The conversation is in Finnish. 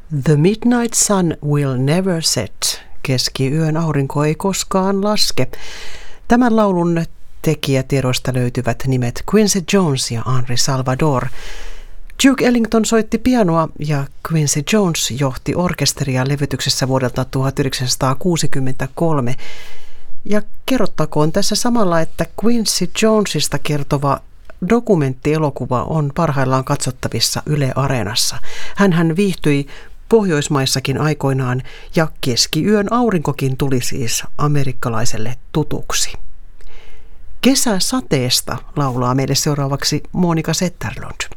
The midnight sun will never set. Keskiyön aurinko ei koskaan laske. Tämän laulun tekijätiedoista löytyvät nimet Quincy Jones ja Henri Salvador. Duke Ellington soitti pianoa ja Quincy Jones johti orkesteria levytyksessä vuodelta 1963. Ja kerrottakoon tässä samalla, että Quincy Jonesista kertova dokumenttielokuva on parhaillaan katsottavissa Yle Areenassa. Hänhän viihtyi Pohjoismaissakin aikoinaan ja keskiyön aurinkokin tuli siis amerikkalaiselle tutuksi. Kesäsateesta laulaa meille seuraavaksi Monika Zetterlund.